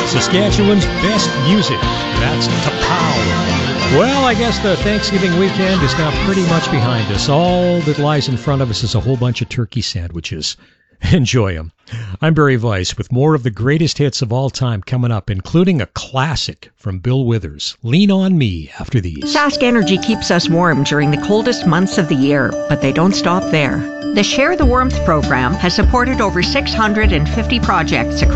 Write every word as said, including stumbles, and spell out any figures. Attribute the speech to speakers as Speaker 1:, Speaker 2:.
Speaker 1: Saskatchewan's best music. That's Kapow. Well, I guess the Thanksgiving weekend is now pretty much behind us. All that lies in front of us is a whole bunch of turkey sandwiches. Enjoy them. I'm Barry Weiss with more of the greatest hits of all time coming up, including a classic from Bill Withers, Lean on Me, after these.
Speaker 2: Sask Energy keeps us warm during the coldest months of the year, but they don't stop there. The Share the Warmth program has supported over six hundred fifty projects across